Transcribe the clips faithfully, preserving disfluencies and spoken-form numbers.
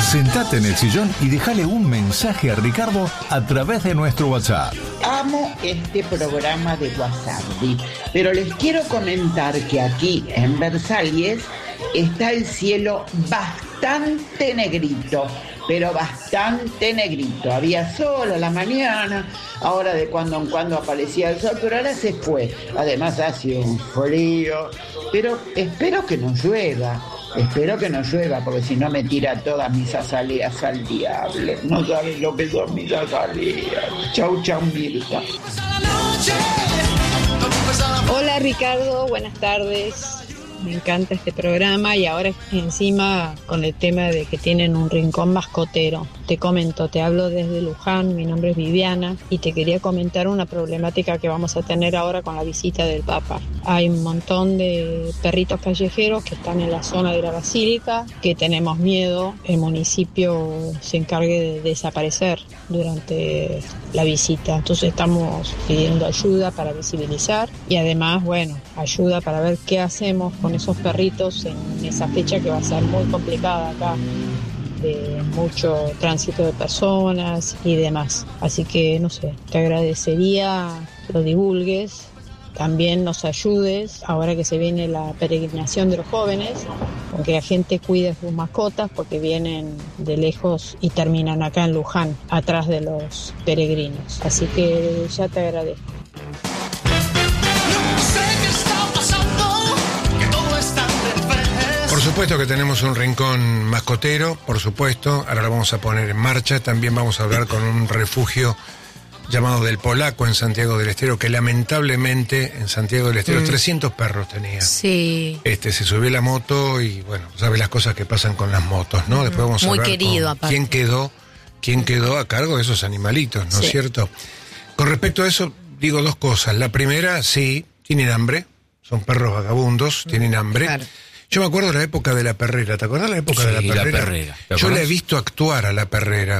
Sentate en el sillón y déjale un mensaje a Ricardo a través de nuestro WhatsApp. Amo este programa de WhatsApp, pero les quiero comentar que aquí en Versalles está el cielo bastante negrito, pero bastante negrito. Había sol a la mañana, ahora de cuando en cuando aparecía el sol, pero ahora se fue. Además hace un frío, pero espero que no llueva. Espero que no llueva, porque si no me tira todas mis azaleas al diablo. No saben lo que son mis azaleas. Chau, chau, Mirta. Hola Ricardo, buenas tardes. Me encanta este programa y ahora encima con el tema de que tienen un rincón mascotero. Te comento, te hablo desde Luján, mi nombre es Viviana y te quería comentar una problemática que vamos a tener ahora con la visita del Papa. Hay un montón de perritos callejeros que están en la zona de la Basílica, que tenemos miedo el municipio se encargue de desaparecer durante la visita. Entonces estamos pidiendo ayuda para visibilizar y además, bueno, ayuda para ver qué hacemos con esos perritos en esa fecha que va a ser muy complicada acá, de mucho tránsito de personas y demás. Así que, no sé, te agradecería que lo divulgues, también nos ayudes, ahora que se viene la peregrinación de los jóvenes, con que la gente cuide sus mascotas porque vienen de lejos y terminan acá en Luján, atrás de los peregrinos. Así que ya te agradezco. Por supuesto que tenemos un rincón mascotero, por supuesto, ahora lo vamos a poner en marcha. También vamos a hablar con un refugio llamado Del Polaco en Santiago del Estero, que lamentablemente en Santiago del Estero mm. trescientos perros tenía. Sí. Este, se subió la moto y bueno, sabe las cosas que pasan con las motos, ¿no? Después vamos a Muy hablar querido, con aparte. quién quedó, quién quedó a cargo de esos animalitos, ¿no es sí. cierto? Con respecto a eso, digo dos cosas. La primera, sí, tienen hambre, son perros vagabundos, mm. tienen hambre. Claro. Yo me acuerdo de la época de la perrera, ¿te acordás de la época sí, de la perrera? la perrera. Yo la he visto actuar a la perrera.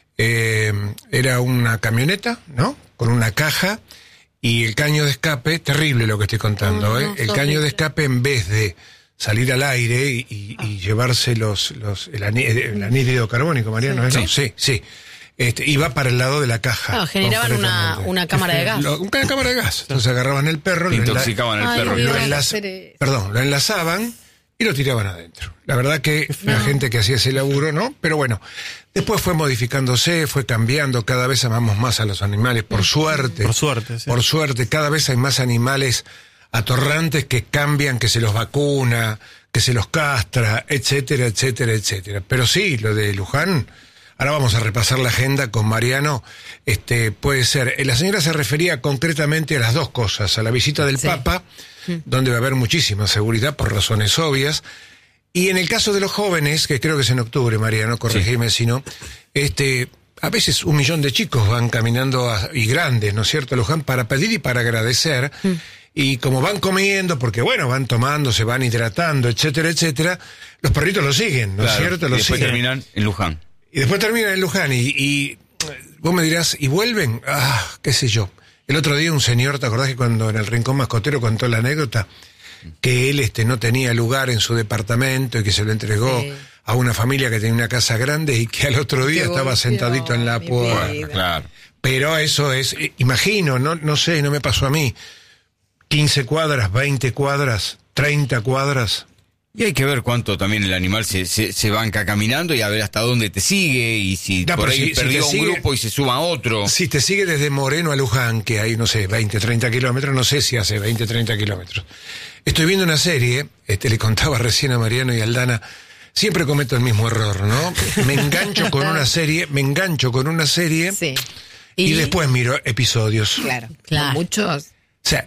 Eh, era una camioneta, ¿no? Con una caja y el caño de escape, terrible lo que estoy contando, no, ¿eh? no, El horrible. caño de escape, en vez de salir al aire y, y, y llevarse los, los el, ani, el anhídrido carbónico, Mariano, sí. ¿no? Sí, sí. Este, iba para el lado de la caja. No, generaban una, una cámara de gas. Lo, una cámara de gas. Entonces agarraban el perro, Te lo intoxicaban enla- el perro. Ay, lo Dios, enlaza- hacer- perdón, lo enlazaban y lo tiraban adentro. La verdad que no. la gente que hacía ese laburo, ¿no? Pero bueno, después fue modificándose, fue cambiando, cada vez amamos más a los animales, por suerte. Por suerte, sí. Por suerte, cada vez hay más animales atorrantes que cambian, que se los vacuna, que se los castra, etcétera, etcétera, etcétera. Pero sí, lo de Luján, ahora vamos a repasar la agenda con Mariano, este, puede ser. La señora se refería concretamente a las dos cosas, a la visita del Sí. Papa, donde va a haber muchísima seguridad por razones obvias, y en el caso de los jóvenes, que creo que es en octubre, Mariano, corregime si no, este, a veces un millón de chicos van caminando a, y grandes, ¿no es cierto, Luján, para pedir y para agradecer, mm. y como van comiendo, porque bueno, van tomando, se van hidratando, etcétera, etcétera, los perritos lo siguen, ¿no es Claro, cierto? y Lo después siguen. terminan en Luján. Y después terminan en Luján, y, y vos me dirás, ¿y vuelven? Ah, qué sé yo. El otro día un señor, ¿te acordás que cuando en el Rincón Mascotero contó la anécdota? Que él este no tenía lugar en su departamento y que se lo entregó Sí. a una familia que tenía una casa grande y que al otro día Qué estaba golpeó, sentadito en la mi puerta. vida. Claro. Pero eso es, eh, imagino, no, no sé, no me pasó a mí, quince cuadras, veinte cuadras, treinta cuadras. Y hay que ver cuánto también el animal se, se, se banca caminando y a ver hasta dónde te sigue y si No, por pero ahí si- si perdió te un sigue- grupo y se suma otro. Si te sigue desde Moreno a Luján, que hay, no sé, veinte, treinta kilómetros, no sé si hace veinte, treinta kilómetros. Estoy viendo una serie, este, le contaba recién a Mariano y a Aldana, siempre cometo el mismo error, ¿no? Me engancho con una serie, me engancho con una serie Sí. y, ¿Y? después miro episodios. Claro, Claro. ¿Con muchos? O sea,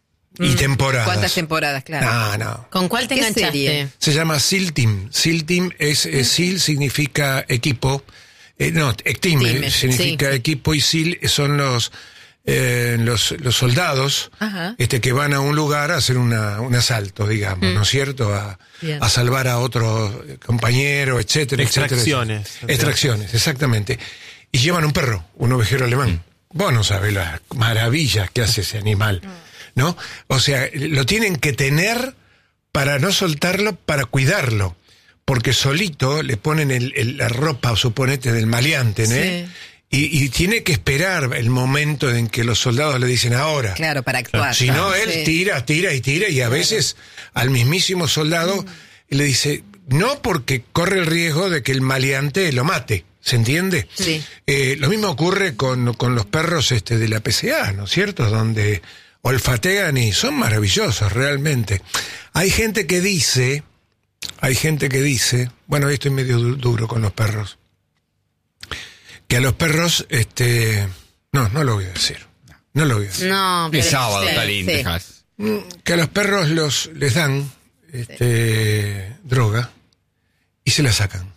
y temporadas. ¿Cuántas temporadas, claro? No, no. ¿Con cuál te ¿Qué enganchaste? serie? Se llama SEAL Team. SEAL Team es, eh, SEAL significa equipo, eh, no, eh, Team Team, eh, significa sí. equipo y SEAL son los, eh, los, los soldados Ajá. este, que van a un lugar a hacer una, un asalto, digamos, Mm. ¿no es cierto? A, Bien. a salvar a otro compañero, etcétera, Extracciones. etcétera. Extracciones, exactamente. Y llevan un perro, un ovejero alemán. Vos no sabés las maravillas que hace ese animal, ¿no? O sea, lo tienen que tener para no soltarlo, para cuidarlo. porque solito le ponen el, el, la ropa, suponete, del maleante, ¿no? Sí. Y, y tiene que esperar el momento en que los soldados le dicen ahora. Claro, para actuar. Si no, él Sí. tira, tira y tira, y a veces al mismísimo soldado mm. le dice, no, porque corre el riesgo de que el maleante lo mate. ¿Se entiende? Sí. Eh, lo mismo ocurre con, con los perros este, de la P C A, ¿no es cierto? Donde olfatean y son maravillosos, realmente. Hay gente que dice, hay gente que dice, bueno, hoy estoy medio du- duro con los perros, que a los perros, este, no, no lo voy a decir, no lo voy a decir. No, pero Es sábado, sí, Talín, sí. dejas. Que a los perros los les dan este, sí. droga y se la sacan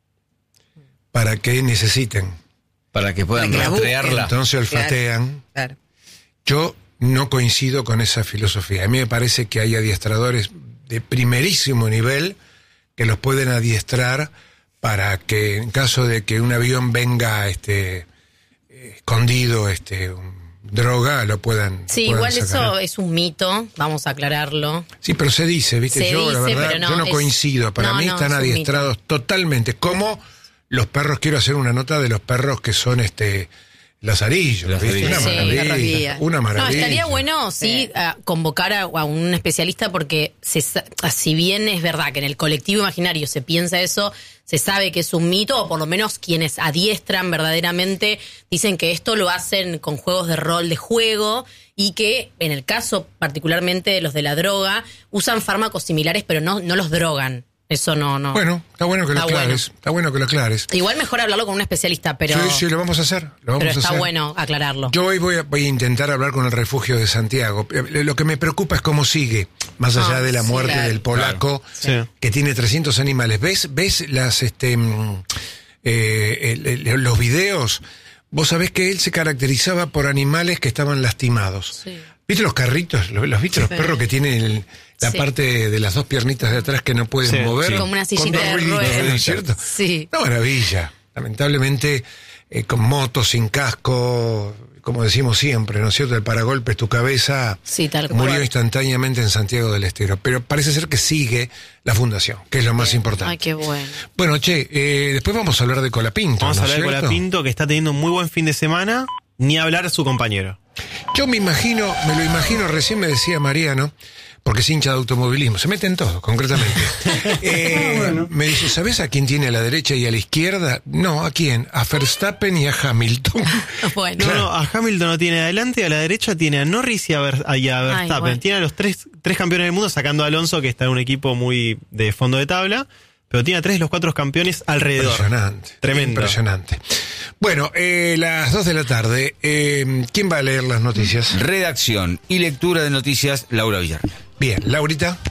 para que necesiten. Para que puedan Para que la rastrearla. Entonces olfatean. Claro. Yo no coincido con esa filosofía. A mí me parece que hay adiestradores de primerísimo nivel que los pueden adiestrar para que en caso de que un avión venga este escondido este un, droga lo puedan Sí, puedan igual sacar. eso es un mito, vamos a aclararlo. Sí, pero se dice, ¿viste? Se yo la dice, verdad pero no, yo no es- coincido. Para no, mí no, están es un adiestrados totalmente. Como los perros, quiero hacer una nota de los perros que son este lazarillos, ¿viste? Lazarillos. Una Sí, maravilla, perros guía. una No, maravilla. estaría bueno, sí, Sí. a convocar a, a un especialista porque se, sa- si bien es verdad que en el colectivo imaginario se piensa eso, se sabe que es un mito, o por lo menos quienes adiestran verdaderamente dicen que esto lo hacen con juegos de rol de juego y que en el caso particularmente de los de la droga usan fármacos similares pero no, no los drogan. Eso no, no. Bueno, está bueno que lo Está aclares. bueno. Está bueno que lo aclares. Igual mejor hablarlo con un especialista, pero, Sí, sí, lo vamos a hacer. Lo vamos pero a está hacer. bueno aclararlo. Yo hoy voy a, voy a intentar hablar con el refugio de Santiago. Eh, Lo que me preocupa es cómo sigue, más allá Ah, de la sí, muerte claro. del polaco, Sí. que tiene trescientos animales. ¿Ves, ves las, este, mm, eh, el- el- los videos? Vos sabés que él se caracterizaba por animales que estaban lastimados. Sí. ¿Viste los carritos? ¿Los, los viste los Sí. perros que tienen el- la Sí. parte de las dos piernitas de atrás que no pueden Sí, mover? sí. Como una Con sillita dos de rueditas, ruedas. ¿no es cierto? Sí. Una maravilla. Lamentablemente, eh, con motos, sin casco, como decimos siempre, ¿no es cierto? El paragolpe es tu cabeza. Sí, tal Murió cual. instantáneamente en Santiago del Estero. Pero parece ser que sigue la fundación, que es lo más importante. Ay, qué bueno. Bueno, che, eh, después vamos a hablar de Colapinto. Vamos a ¿no es hablar de cierto? Colapinto, que está teniendo un muy buen fin de semana, ni hablar a su compañero. Yo me imagino, me lo imagino, recién me decía Mariano, porque es hincha de automovilismo, se mete en todo, concretamente. Eh, me dice, ¿sabes a quién tiene a la derecha y a la izquierda? No, ¿a quién? A Verstappen y a Hamilton. Bueno. No, no, a Hamilton lo tiene adelante, a la derecha tiene a Norris y a, Ver- y a Verstappen. bueno. Tiene a los tres, tres campeones del mundo, sacando a Alonso, que está en un equipo muy de fondo de tabla, pero tiene a tres de los cuatro campeones alrededor. Impresionante. Tremendo. Impresionante. Bueno, eh, las dos de la tarde, eh, ¿quién va a leer las noticias? Redacción y lectura de noticias, Laura Villarreal. Bien, Laurita.